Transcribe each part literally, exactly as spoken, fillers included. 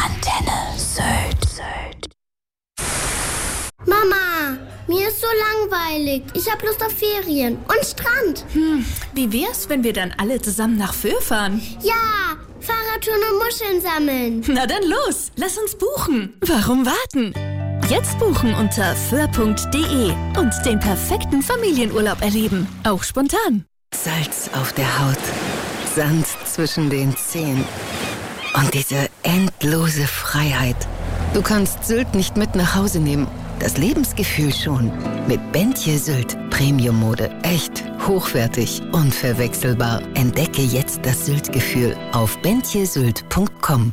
Antenne Sylt. Mama, mir ist so langweilig. Ich hab Lust auf Ferien und Strand. Hm, wie wär's, wenn wir dann alle zusammen nach Föhr fahren? Ja, Fahrradtouren und Muscheln sammeln. Na dann los, lass uns buchen. Warum warten? Jetzt buchen unter föhr punkt de und den perfekten Familienurlaub erleben. Auch spontan. Salz auf der Haut, Sand zwischen den Zehen und diese endlose Freiheit. Du kannst Sylt nicht mit nach Hause nehmen. Das Lebensgefühl schon. Mit Bentje Sylt. Premium-Mode. Echt, hochwertig, unverwechselbar. Entdecke jetzt das Sylt-Gefühl auf bentje sylt punkt com.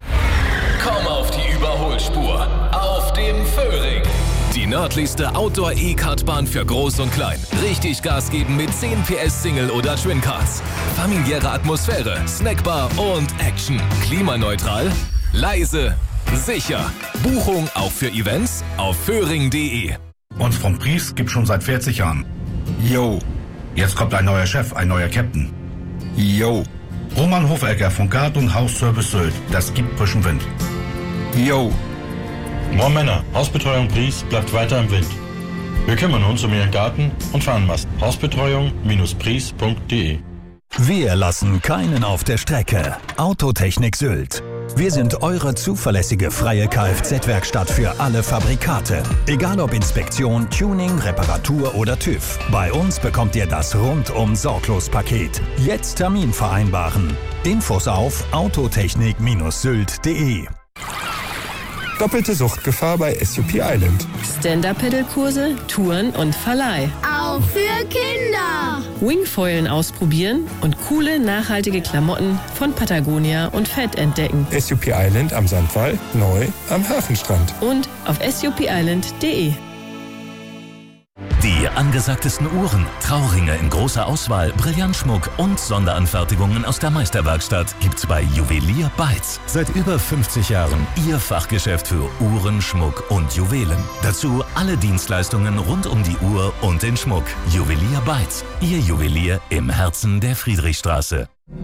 Komm auf die Überholspur. Auf dem Föhring. Die nördlichste Outdoor-E-Kartbahn für Groß und Klein. Richtig Gas geben mit zehn P S Single- oder Twin-Cars. Familiäre Atmosphäre, Snackbar und Action. Klimaneutral, leise, sicher. Buchung auch für Events auf föhring punkt de. Uns vom Pries gibt schon seit vierzig Jahren. Yo. Jetzt kommt ein neuer Chef, ein neuer Captain. Yo. Roman Hofecker von Gard- und Hausservice Sylt. Das gibt frischen Wind. Yo. Moin Männer, Hausbetreuung Pries bleibt weiter im Wind. Wir kümmern uns um Ihren Garten und Fahnenmast. Hausbetreuung Pries punkt de. Wir lassen keinen auf der Strecke. Autotechnik Sylt. Wir sind eure zuverlässige freie Kfz-Werkstatt für alle Fabrikate. Egal ob Inspektion, Tuning, Reparatur oder TÜV. Bei uns bekommt ihr das Rundum-Sorglos-Paket. Jetzt Termin vereinbaren. Infos auf autotechnik Sylt punkt de. Doppelte Suchtgefahr bei S U P Island. Stand-Up-Pedal-Kurse, Touren und Verleih. Auch für Kinder. Wingfoilen ausprobieren und coole, nachhaltige Klamotten von Patagonia und Fett entdecken. S U P Island am Sandwall, neu am Hafenstrand. Und auf S U P island punkt de. Die angesagtesten Uhren, Trauringe in großer Auswahl, Brillantschmuck und Sonderanfertigungen aus der Meisterwerkstatt gibt's bei Juwelier Beitz. Seit über fünfzig Jahren Ihr Fachgeschäft für Uhren, Schmuck und Juwelen. Dazu alle Dienstleistungen rund um die Uhr und den Schmuck. Juwelier Beitz, Ihr Juwelier im Herzen der Friedrichstraße.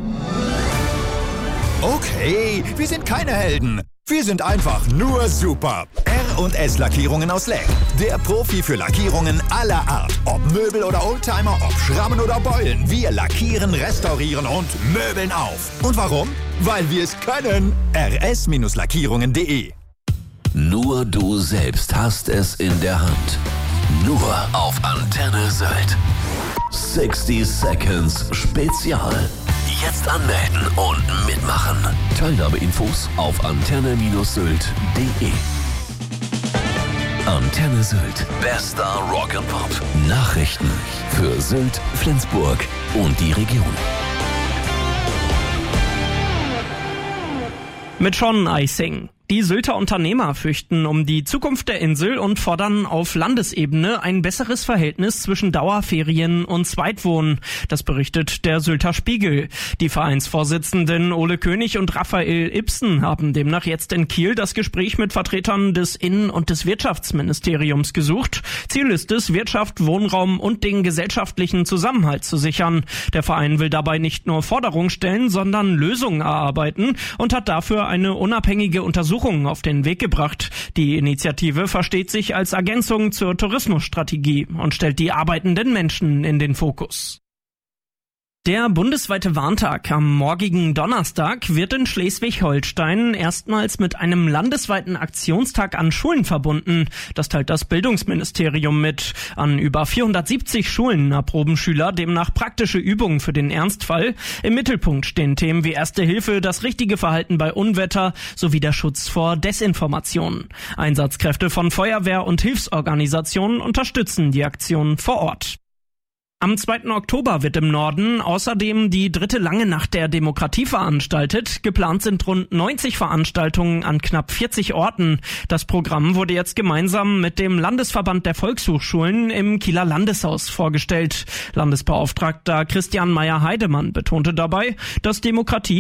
Okay, wir sind keine Helden. Wir sind einfach nur super. R und S Lackierungen aus Leck. Der Profi für Lackierungen aller Art. Ob Möbel oder Oldtimer, ob Schrammen oder Beulen. Wir lackieren, restaurieren und möbeln auf. Und warum? Weil wir es können. R S Lackierungen punkt de. Nur du selbst hast es in der Hand. Nur auf Antenne Sylt. sechzig Seconds Spezial. Jetzt anmelden und mitmachen. Teilnahmeinfos auf antenne Sylt punkt de. Antenne Sylt. Bester Rock'n'Pop. Nachrichten für Sylt, Flensburg und die Region. Mit Sean Eising. Die Sylter Unternehmer fürchten um die Zukunft der Insel und fordern auf Landesebene ein besseres Verhältnis zwischen Dauerferien und Zweitwohnen. Das berichtet der Sylter Spiegel. Die Vereinsvorsitzenden Ole König und Raphael Ibsen haben demnach jetzt in Kiel das Gespräch mit Vertretern des Innen- und des Wirtschaftsministeriums gesucht. Ziel ist es, Wirtschaft, Wohnraum und den gesellschaftlichen Zusammenhalt zu sichern. Der Verein will dabei nicht nur Forderungen stellen, sondern Lösungen erarbeiten und hat dafür eine unabhängige Untersuchung auf den Weg gebracht. Die Initiative versteht sich als Ergänzung zur Tourismusstrategie und stellt die arbeitenden Menschen in den Fokus. Der bundesweite Warntag am morgigen Donnerstag wird in Schleswig-Holstein erstmals mit einem landesweiten Aktionstag an Schulen verbunden. Das teilt das Bildungsministerium mit. An über vierhundertsiebzig Schulen erproben Schüler demnach praktische Übungen für den Ernstfall. Im Mittelpunkt stehen Themen wie Erste Hilfe, das richtige Verhalten bei Unwetter sowie der Schutz vor Desinformation. Einsatzkräfte von Feuerwehr und Hilfsorganisationen unterstützen die Aktion vor Ort. Am zweiten Oktober wird im Norden außerdem die dritte Lange Nacht der Demokratie veranstaltet. Geplant sind rund neunzig Veranstaltungen an knapp vierzig Orten. Das Programm wurde jetzt gemeinsam mit dem Landesverband der Volkshochschulen im Kieler Landeshaus vorgestellt. Landesbeauftragter Christian Meyer-Heidemann betonte dabei, dass Demokratie